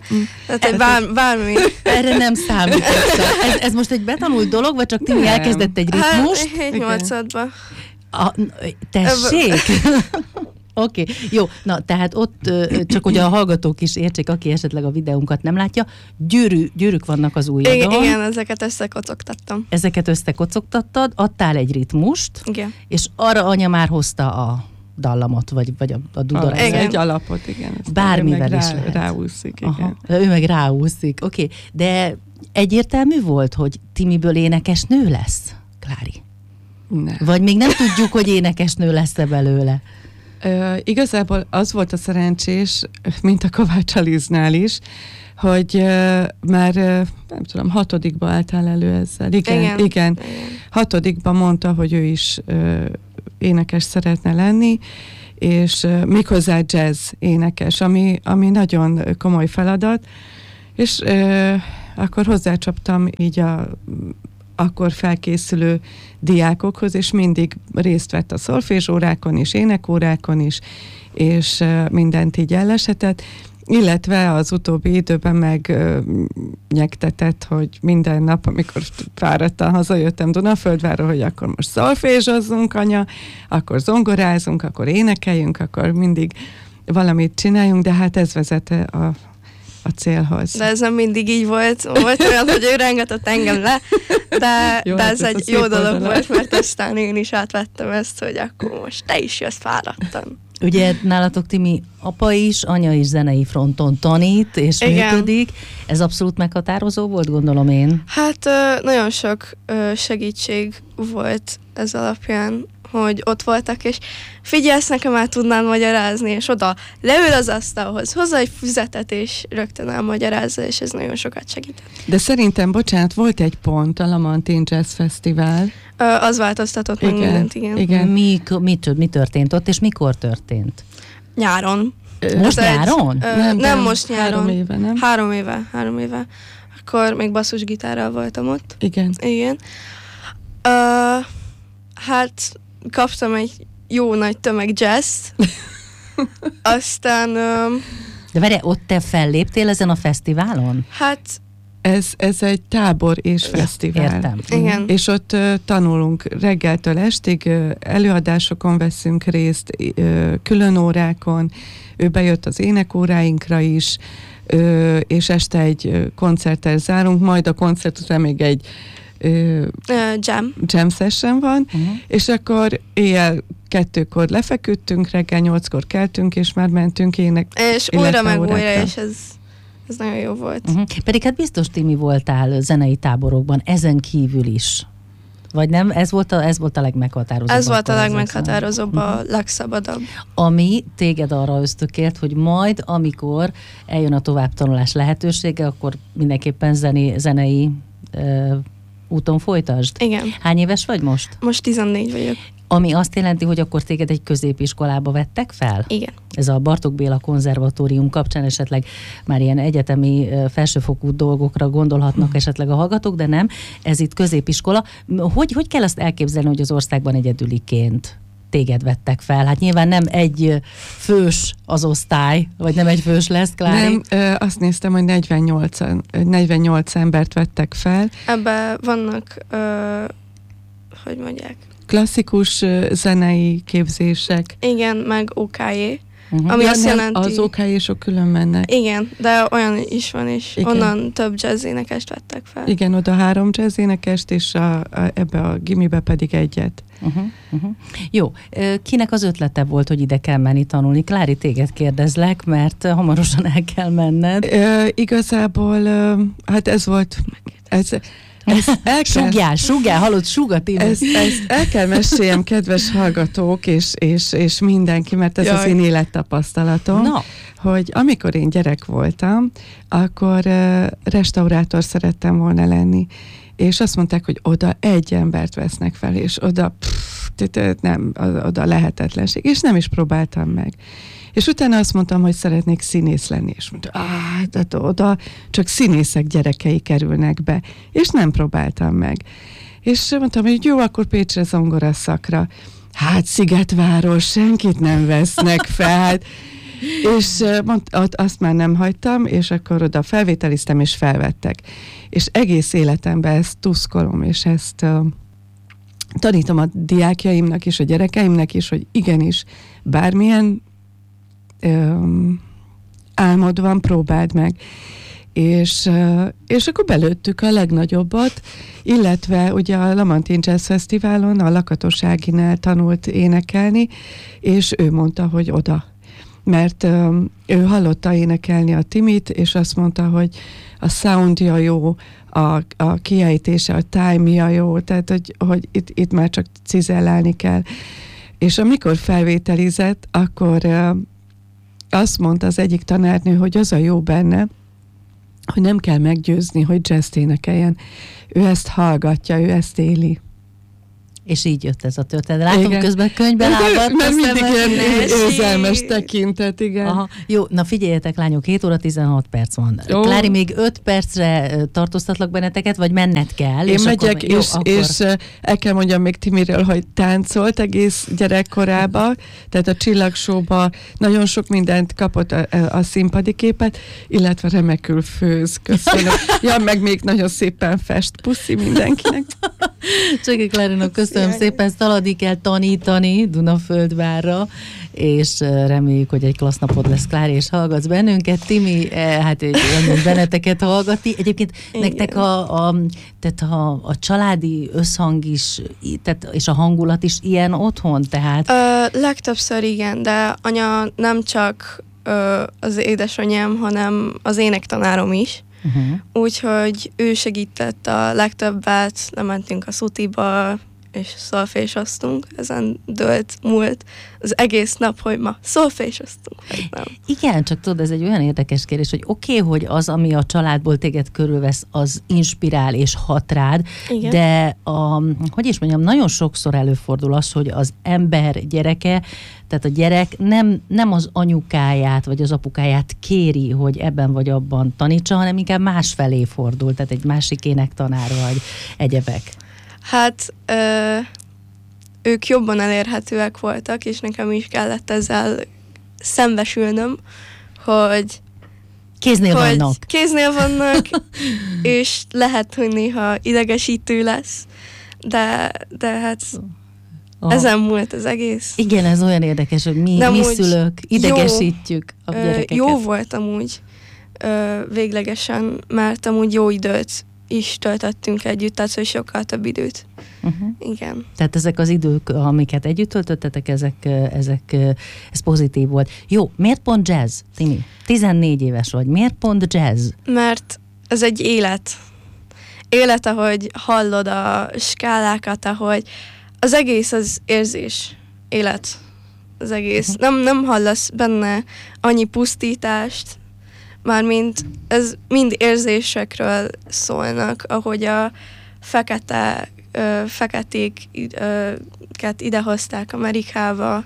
Tehát bármi. Erre nem számítottam. Ez most egy betanult dolog, vagy csak Timi elkezdett egy ritmust? 7-8-ban. Tessék! Oké, jó. Na, tehát ott csak hogy a hallgatók is értsék, aki esetleg a videónkat nem látja, gyűrűk vannak az ujjadon. Igen, ezeket összekocogtattam. Ezeket összekocogtattad, adtál egy ritmust, igen. És arra anya már hozta a dallamot, vagy a dudorást. Egy alapot, igen. Bármivel is lehet. Ráúszik, igen. Aha, ő meg ráúszik, oké. De egyértelmű volt, hogy Timiből énekesnő lesz, Klári? Nem. Vagy még nem tudjuk, hogy énekesnő lesz-e belőle? Igazából az volt a szerencsés, mint a Kovács Aliznál is, hogy már, nem tudom, 6. álltál elő ezzel. Igen. 6. mondta, hogy ő is énekes szeretne lenni, és méghozzá jazz énekes, ami nagyon komoly feladat, és akkor hozzácsaptam így akkor felkészülő diákokhoz, és mindig részt vett a szolfézsórákon is, énekórákon is, és mindent így ellesetett, illetve az utóbbi időben megnyektetett, hogy minden nap, amikor fáradtan hazajöttem Dunaföldvárról, hogy akkor most szolfézsozzunk, anya, akkor zongorázunk, akkor énekeljünk, akkor mindig valamit csináljunk, de hát ez vezet a célhoz. De ez nem mindig így volt. Volt olyan, hogy ő rengetett engem le, de ez egy jó dolog volt, mert aztán én is átvettem ezt, hogy akkor most te is jössz fáradtan. Ugye nálatok, Timi, apa is, anya is zenei fronton tanít, és működik. Ez abszolút meghatározó volt, gondolom én. Hát nagyon sok segítség volt ez alapján, hogy ott voltak, és figyelsz, nekem el tudnál magyarázni, és oda leül az asztalhoz, hozza egy füzetet, és rögtön elmagyarázza, és ez nagyon sokat segített. De szerintem, bocsánat, volt egy pont, a Lamantin Jazz Fesztivál. Az változtatott meg mindent, igen. Mi történt ott, és mikor történt? Nyáron. Most nyáron? Nem most nyáron. 3 éve, nem? 3 éve. Akkor még basszusgitárral voltam ott. Igen. Hát kaptam egy jó nagy tömeg jazz. Aztán... De várj, ott te felléptél ezen a fesztiválon? Hát... Ez egy tábor és fesztivál. Értem. Igen. És ott tanulunk reggeltől estig, előadásokon veszünk részt, külön órákon, ő bejött az énekóráinkra is, és este egy koncerttel zárunk, majd a koncert után még egy jam session van, és akkor éjjel 2-kor lefeküdtünk, reggel 8-kor keltünk, és már mentünk és újra meg újra, és ez nagyon jó volt. Pedig hát biztos, Timi, voltál zenei táborokban, ezen kívül is. Vagy nem? Ez volt a legmeghatározóbb. Ez volt a legmeghatározóbb, a legszabadabb. Ami téged arra ösztökélt, hogy majd, amikor eljön a továbbtanulás lehetősége, akkor mindenképpen zenei úton folytasd. Igen. Hány éves vagy most? Most 14 vagyok. Ami azt jelenti, hogy akkor téged egy középiskolába vettek fel? Igen. Ez a Bartók Béla konzervatórium kapcsán esetleg már ilyen egyetemi felsőfokú dolgokra gondolhatnak esetleg a hallgatók, de nem. Ez itt középiskola. Hogy kell azt elképzelni, hogy az országban egyedüliként téged vettek fel? Hát nyilván nem egy fős az osztály, vagy nem egy fős lesz, Klári? Nem, azt néztem, hogy 48 embert vettek fel. Ebben vannak, hogy mondják? Klasszikus zenei képzések. Igen, meg OKJ. Ami azt jelenti... Az OKJ-sok külön mennek. Igen, de olyan is van, és onnan több jazzénekest vettek fel. Igen, oda 3 jazzénekest, és ebbe a gimibe pedig egyet. Jó, kinek az ötlete volt, hogy ide kell menni tanulni? Klári, téged kérdezlek, mert hamarosan el kell menned. Igazából, hát ez volt... Sugjál, hallod, sugat. Ezt el kell meséljem, kedves hallgatók, és mindenki, mert ez az én élettapasztalatom, hogy amikor én gyerek voltam, akkor restaurátor szerettem volna lenni, és azt mondták, hogy oda egy embert vesznek fel, és oda oda lehetetlenség, és nem is próbáltam meg. És utána azt mondtam, hogy szeretnék színész lenni, és mondta, de oda csak színészek gyerekei kerülnek be, és nem próbáltam meg. És mondtam, hogy jó, akkor Pécsre zongora szakra. Hát Szigetváros, senkit nem vesznek fel. És azt már nem hagytam, és akkor oda felvételiztem, és felvettek. És egész életemben ezt tuszkolom, és ezt tanítom a diákjaimnak és a gyerekeimnek is, hogy igenis, bármilyen álmod van, próbáld meg. És akkor belőttük a legnagyobbat, illetve ugye a Lamantin Jazz Fesztiválon a Lakatos Áginál tanult énekelni, és ő mondta, hogy oda. Mert ő hallotta énekelni a Timit, és azt mondta, hogy a soundja jó, a kiejtése, a time-ja jó, tehát hogy itt már csak cizellálni kell. És amikor felvételizett, akkor azt mondta az egyik tanárnő, hogy az a jó benne, hogy nem kell meggyőzni, hogy jazzt énekeljen. Ő ezt hallgatja, ő ezt éli. És így jött ez a történet. Látom, igen. Közben könyvben lábat. Mert mindig ilyen érzelmes tekintet, igen. Aha. Jó, na figyeljetek, lányok, 7 óra 16 perc van. Jó. Klári, még 5 percre tartóztatlak benneteket, vagy menned kell? Én és megyek, akkor, és el kell mondjam még Timiről, hogy táncolt egész gyerekkorában, tehát a Csillagsóba nagyon sok mindent kapott a színpadi képet, illetve remekül főz. Köszönöm. Ja, meg még nagyon szépen fest. Puszi mindenkinek. Csöki Klárinak köszönöm szépen, Szaladi kell tanítani Dunaföldvárra, és reméljük, hogy egy klassz napod lesz, Klári, és hallgatsz bennünket. Timi, hát olyan benneteket hallgatni. Egyébként igen. Nektek tehát a családi összhang is, tehát, és a hangulat is ilyen otthon, tehát? Legtöbbször igen, de anya nem csak az édesanyám, hanem az énektanárom is. Úgyhogy ő segített a legtöbbet, lementünk a szutiba, és szolfésoztunk, ezen dőlt múlt az egész nap, hogy ma szolfésoztunk, vagy nem. Igen, csak tudod, ez egy olyan érdekes kérdés, hogy oké, hogy az, ami a családból téged körülvesz, az inspirál és hat rád, igen. De hogy is mondjam, nagyon sokszor előfordul az, hogy az ember gyereke, tehát a gyerek nem az anyukáját vagy az apukáját kéri, hogy ebben vagy abban tanítsa, hanem inkább másfelé fordul, tehát egy másik énektanár vagy egyebek. Hát ők jobban elérhetőek voltak, és nekem is kellett ezzel szembesülnöm, hogy kéznél vannak, és lehet, hogy néha idegesítő lesz, de hát ezen múlt az egész. Igen, ez olyan érdekes, hogy mi szülők idegesítjük a gyerekeket. Jó volt amúgy véglegesen, mert amúgy jó időt is töltöttünk együtt, tehát hogy sokkal több időt. Igen. Tehát ezek az idők, amiket együtt töltöttetek, ez pozitív volt. Jó, miért pont jazz, Timi? 14 éves vagy, miért pont jazz? Mert ez egy élet. Élet, ahogy hallod a skálákat, ahogy az egész az érzés. Élet. Az egész. Nem hallasz benne annyi pusztítást, mármint ez mind érzésekről szólnak, ahogy a feketéket idehozták Amerikába.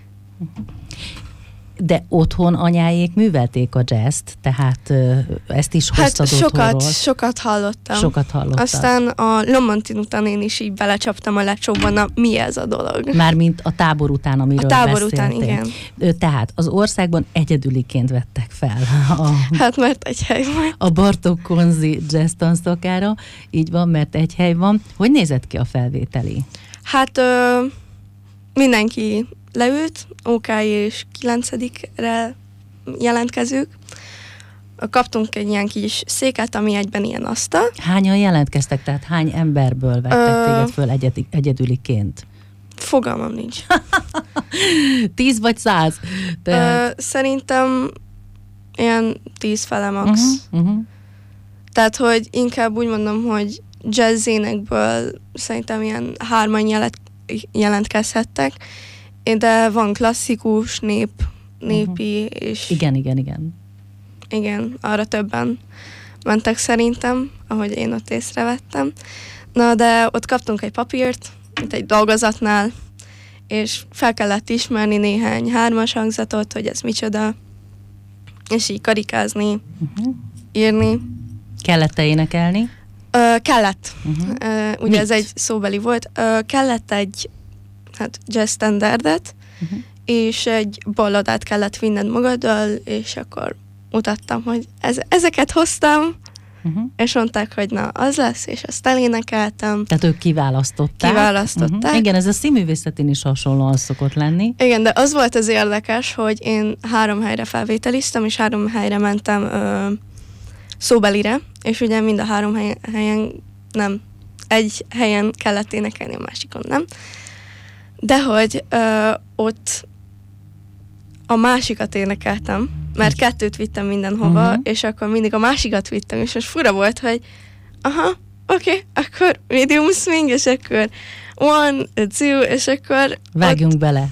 De otthon anyáék művelték a jazzt, tehát ezt is hoztad otthonról. Sokat hallottam. Sokat hallottad. Aztán a Lamantin után én is így belecsaptam a lecsóban, na mi ez a dolog? Mármint a tábor után, amiről beszéltél. A tábor után, igen. Tehát az országban egyedüliként vettek fel. Hát mert egy hely van. A Bartók Konzi jazz tanszakára, így van, mert egy hely van. Hogy nézett ki a felvételi? Hát mindenki leült, OK és 9-re jelentkezők. Kaptunk egy ilyen kis széket, ami egyben ilyen asztal. Hányan jelentkeztek, tehát hány emberből vettek téged föl egyedüliként? Fogalmam nincs. 10 vagy 100? Szerintem ilyen 10 fele max. Tehát, hogy inkább úgy mondom, hogy jazzénekből szerintem ilyen 3-an jelentkezhettek, de van klasszikus, népi, és... Igen. Igen, arra többen mentek szerintem, ahogy én ott észrevettem. Na, de ott kaptunk egy papírt, mint egy dolgozatnál, és fel kellett ismerni néhány 3-as hangzatot, hogy ez micsoda, és így karikázni, írni. Kellett-e énekelni? Kellett. Ugye ez egy szóbeli volt. Kellett egy jazz standardet, és egy balladát kellett vinned magaddal, és akkor mutattam, hogy ezeket hoztam, és mondták, hogy na, az lesz, és ezt elénekeltem. Tehát ők kiválasztották. Igen, ez a színművészetén is hasonlóan szokott lenni. Igen, de az volt az érdekes, hogy én 3 helyre felvételiztem, és 3 helyre mentem szóbelire, és ugye mind a 3 helyen nem, egy helyen kellett énekelni, a másikon nem. De hogy ott a másikat énekeltem, mert 2 vittem mindenhova, és akkor mindig a másikat vittem, és most fura volt, hogy oké, akkor medium swing, és akkor 1, 2, és akkor vágjunk bele.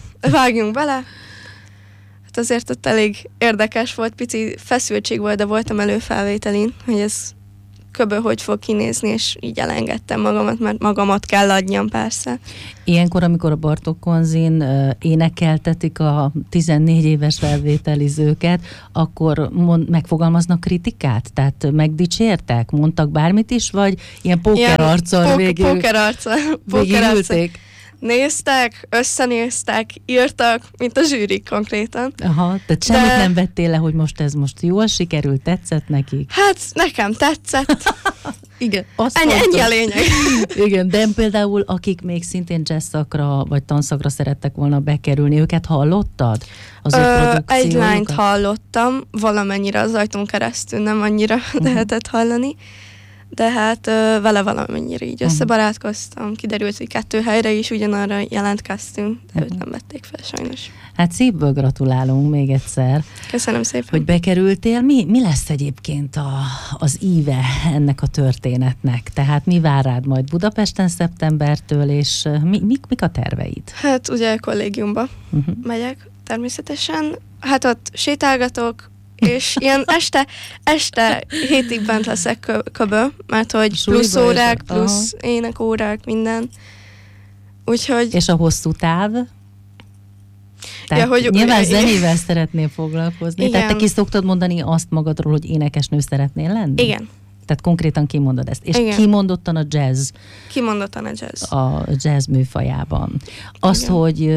Hát azért ott elég érdekes volt, pici feszültség volt, de voltam előfelvételin, hogy ez köbben hogy fog kinézni, és így elengedtem magamat, mert magamat kell adjam persze. Ilyenkor, amikor a Bartók Konzin énekeltetik a 14 éves felvételizőket, akkor megfogalmaznak kritikát? Tehát megdicsértek? Mondtak bármit is, vagy ilyen pókerarccal végül ülték? Néztek, összenéztek, írtak, mint a zsűrik konkrétan. Aha, tehát semmit nem vettél le, hogy ez most jól sikerült, tetszett nekik? Hát nekem tetszett. Igen, ennyi a lényeg. Igen, de például akik még szintén jazz szakra vagy tanszakra szerettek volna bekerülni, őket hallottad? Az egy lányt hallottam, valamennyire az ajtón keresztül, nem annyira lehetett hallani. De hát vele valamennyire így összebarátkoztam, kiderült, hogy 2 helyre is ugyanarra jelentkeztünk, de őt nem vették fel sajnos. Hát szívből gratulálunk még egyszer. Köszönöm szépen. Hogy bekerültél. Mi lesz egyébként az íve ennek a történetnek? Tehát mi vár rád majd Budapesten szeptembertől, és mik a terveid? Hát ugye kollégiumba megyek természetesen. Hát ott sétálgatok, és ilyen este hétig bent leszek köbö, mert hogy plusz órák, plusz énekórák, minden. Úgyhogy... És a hosszú táv? Tehát hogy nyilván zenével szeretnél foglalkozni. Igen. Tehát te ki szoktad mondani azt magadról, hogy énekesnő szeretnél lenni? Igen. Tehát konkrétan kimondod ezt. És igen. Kimondottan a jazz. Kimondottan a jazz. A jazz műfajában. Azt, igen. Hogy...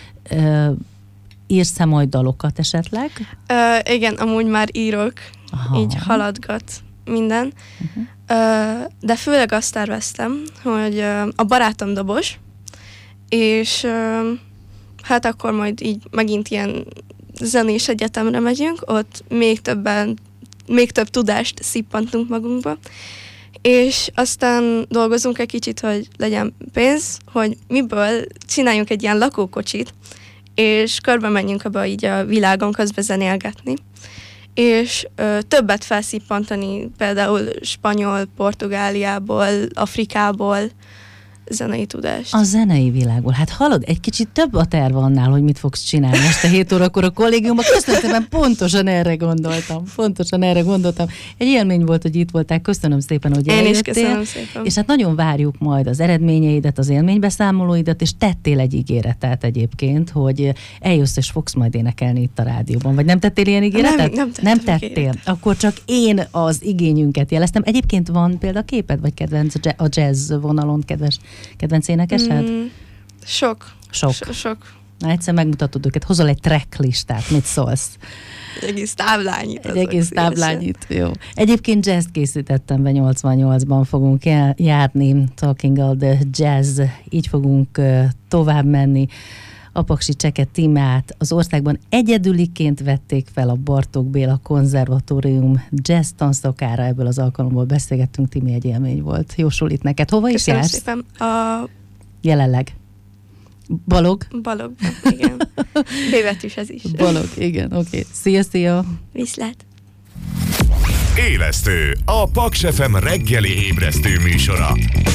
írsz-e majd dalokat esetleg? Igen, amúgy már írok, így haladgat minden. De főleg azt terveztem, hogy a barátom dobos, és hát akkor majd így megint ilyen zenés egyetemre megyünk, ott még több tudást szippantunk magunkba, és aztán dolgozunk egy kicsit, hogy legyen pénz, hogy miből csináljunk egy ilyen lakókocsit, és körbe menjünk abba így a világon közben zenélgetni. És többet felszippantani például spanyol, Portugáliából, Afrikából zenei tudást. A zenei világból. Hát hallod, egy kicsit több a terv annál, hogy mit fogsz csinálni este 7 órakor a kollégiumban. Köszönöm szépen, pontosan erre gondoltam. Egy élmény volt, hogy itt voltál. Köszönöm szépen, hogy eljöttél. Én is köszönöm szépen. És hát nagyon várjuk majd az eredményeidet, az élménybeszámolóidat, és tettél egy ígéretet egyébként, hogy eljössz és fogsz majd énekelni itt a rádióban. Vagy nem tettél ilyen ígéretet? Nem tettél. Ígéret. Akkor csak én az igényünket jeleztem. Egyébként van példaképed, vagy kedvenc a jazz vonalon, kedvenc énekesed? Sok. Na, egyszer megmutatod őket, hozol egy tracklistát, mit szólsz? Egy egész táblányit. Jó. Egyébként jazz készítettem be, 88-ban fogunk járni, Talking All the Jazz, így fogunk tovább menni. Apaksi Cseke Timát az országban egyedüliként vették fel a Bartók Béla Konzervatórium jazz tanszakára, ebből az alkalomból beszélgettünk, Timi, egy élmény volt. Jósolit neked. Hova is jársz? Szépen. Jelenleg. Balog? Balog, igen. B-betűs ez is. Balog, igen, oké. Szia! Viszlát! Élesztő, a Paks FM reggeli ébresztő műsora.